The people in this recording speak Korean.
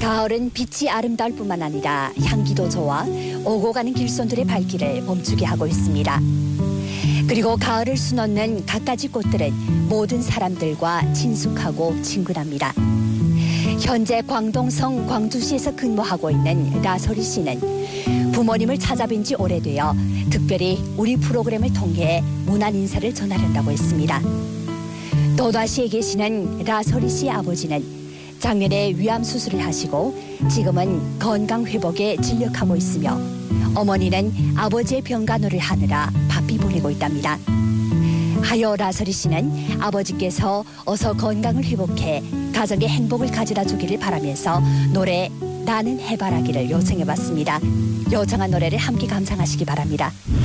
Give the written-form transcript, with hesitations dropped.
가을은 빛이 아름다울 뿐만 아니라 향기도 좋아 오고 가는 길손들의 발길을 멈추게 하고 있습니다. 그리고 가을을 수놓는 갖가지 꽃들은 모든 사람들과 친숙하고 친근합니다. 현재 광동성 광주시에서 근무하고 있는 라소리 씨는 부모님을 찾아뵌 지 오래되어 특별히 우리 프로그램을 통해 문안 인사를 전하려고 했습니다. 도다시에 계시는 라소리 씨의 아버지는 작년에 위암 수술을 하시고 지금은 건강 회복에 진력하고 있으며 어머니는 아버지의 병간호를 하느라 바삐 보내고 있답니다. 하여 라소리 씨는 아버지께서 어서 건강을 회복해 가정의 행복을 가져다 주기를 바라면서 노래 나는 해바라기를 요청해봤습니다. 요청한 노래를 함께 감상하시기 바랍니다.